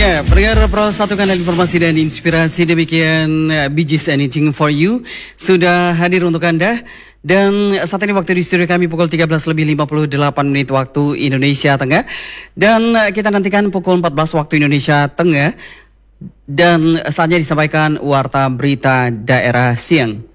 Ya, pendengar Pro Satu Kanal Informasi dan Inspirasi, demikian Bijis Anything for You sudah hadir untuk Anda. Dan saat ini waktu di studio kami pukul 13:58 waktu Indonesia Tengah. Dan kita nantikan pukul 14 waktu Indonesia Tengah. Dan saatnya disampaikan Warta Berita Daerah Siang.